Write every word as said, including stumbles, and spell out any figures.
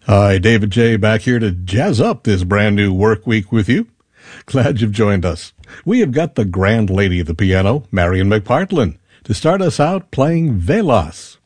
Hi, David J. back here to jazz up this brand new work week with you. Glad you've joined us. We have got the grand lady of the piano, Marian McPartlin, to start us out playing Velas.